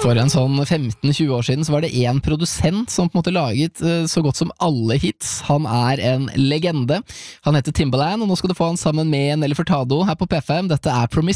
For en sånn 15-20 år siden så var det en produsent som på en måte laget så godt som alle hits. Han en legende. Han heter Timbaland, og nå skal du få han sammen med Nelly Furtado her på P5. Dette Promise.